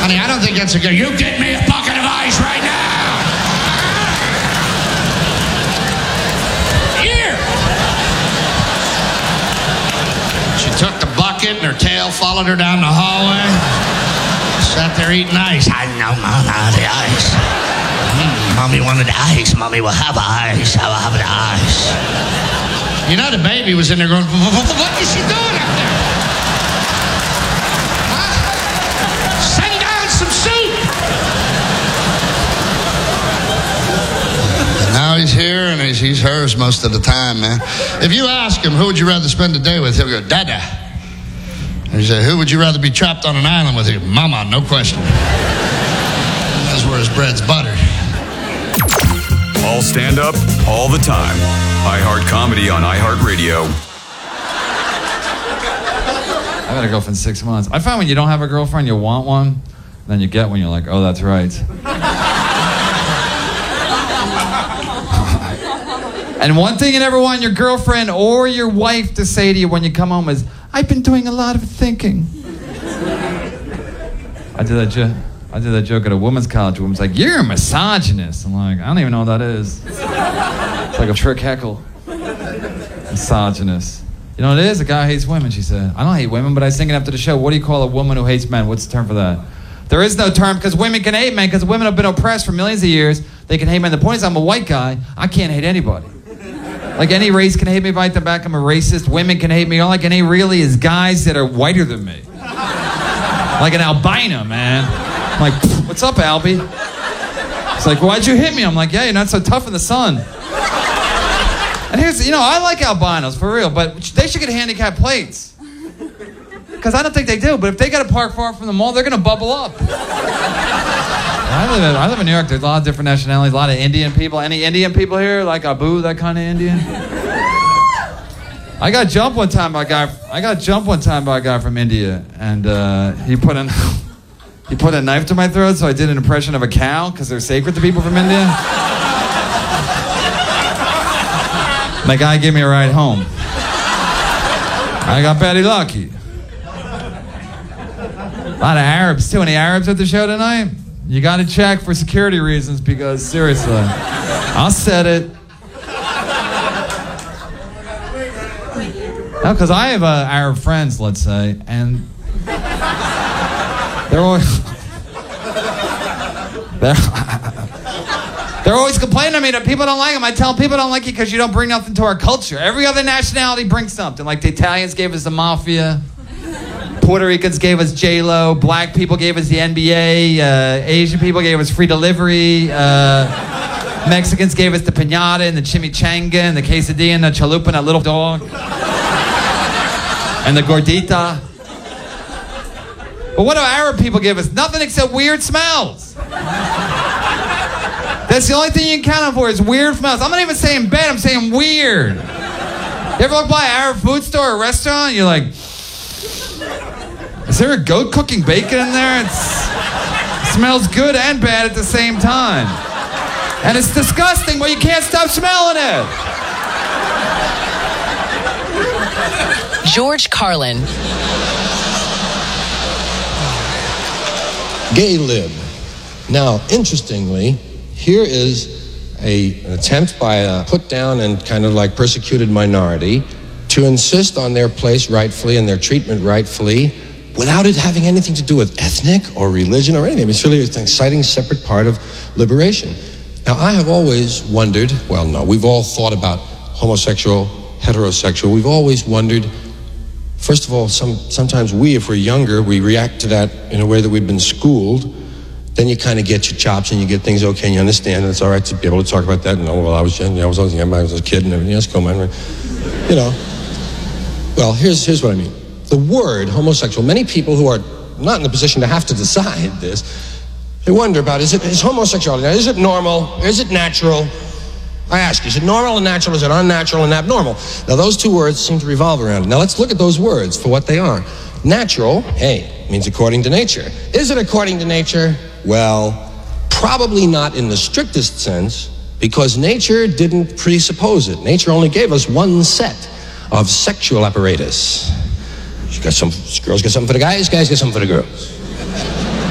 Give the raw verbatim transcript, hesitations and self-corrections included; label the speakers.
Speaker 1: Honey, I don't think that's a good... You get me a bucket of ice right now! Here! She took the bucket and her tail followed her down the hallway. Sat there eating ice. I know, Mama, the ice. Mm, Mommy wanted ice. Mommy will have ice. I will have the ice. You know, the baby was in there going, what is she doing up there? Huh? Send down some soup. And now he's here and he's, he's hers most of the time, man. If you ask him, who would you rather spend the day with? He'll go, Dada. And he said, who would you rather be trapped on an island with? He'll go, Mama, no question. That's where his bread's buttered.
Speaker 2: All stand up, all the time. iHeart Comedy on iHeartRadio.
Speaker 3: I had a girlfriend six months. I find when you don't have a girlfriend, you want one. Then you get one, you're like, oh, that's right. And one thing you never want your girlfriend or your wife to say to you when you come home is, I've been doing a lot of thinking. I did that joke. I did that joke at a women's college. A woman's like, you're a misogynist. I'm like, I don't even know what that is. It's like a trick heckle. Misogynist. You know what it is? A guy hates women, she said. I don't hate women, but I was thinking after the show, what do you call a woman who hates men? What's the term for that? There is no term, because women can hate men, because women have been oppressed for millions of years. They can hate men. The point is, I'm a white guy. I can't hate anybody. Like, any race can hate me if I hit them back. I'm a racist. Women can hate me. All I can hate really is guys that are whiter than me. Like an albino, man. I'm like, what's up, Albie? It's like, why'd you hit me? I'm like, yeah, you're not so tough in the sun. And here's, you know, I like albinos, for real, but they should get handicapped plates. Because I don't think they do, but if they got to park far from the mall, they're going to bubble up. I live, in, I live in New York. There's a lot of different nationalities, a lot of Indian people. Any Indian people here? Like Abu, that kind of Indian? I got jumped one time by a guy. I got jumped one time by a guy from India, and uh, he put in... He put a knife to my throat, so I did an impression of a cow, because they're sacred to people from India. My guy gave me a ride home. I got very lucky. A lot of Arabs, too. Any Arabs at the show tonight? You got to check for security reasons, because, seriously, I said it. No, because I have uh, Arab friends, let's say, and... They're always, they're, they're always complaining to me that people don't like them. I tell them, people don't like you because you don't bring nothing to our culture. Every other nationality brings something. Like the Italians gave us the mafia. Puerto Ricans gave us J-Lo. Black people gave us the N B A. Uh, Asian people gave us free delivery. Uh, Mexicans gave us the piñata and the chimichanga and the quesadilla and the chalupa and that little dog. And the gordita. But what do Arab people give us? Nothing except weird smells. That's the only thing you can count on for is weird smells. I'm not even saying bad, I'm saying weird. You ever walk by an Arab food store or restaurant and you're like, is there a goat cooking bacon in there? It's, it smells good and bad at the same time. And it's disgusting, but you can't stop smelling it.
Speaker 4: George Carlin.
Speaker 5: Gay lib. Now, interestingly, here is a, an attempt by a put down and kind of like persecuted minority to insist on their place rightfully and their treatment rightfully without it having anything to do with ethnic or religion or anything. It's really an exciting separate part of liberation. Now, I have always wondered, well, no, we've all thought about homosexual, heterosexual. We've always wondered, first of all, some, sometimes we, if we're younger, we react to that in a way that we've been schooled. Then you kind of get your chops and you get things okay and you understand, and it's all right to be able to talk about that. And, oh, well, I was young, I was, I was a kid and everything else. Come on, you know. Well, here's, here's what I mean. The word homosexual, many people who are not in the position to have to decide this, they wonder about, is it is homosexuality, now, is it normal, is it natural? I ask you, is it normal and natural, is it unnatural and abnormal? Now, those two words seem to revolve around it. Now, let's look at those words for what they are. Natural, hey, means according to nature. Is it according to nature? Well, probably not in the strictest sense, because nature didn't presuppose it. Nature only gave us one set of sexual apparatus. She got some, girls get something for the guys, guys get something for the girls.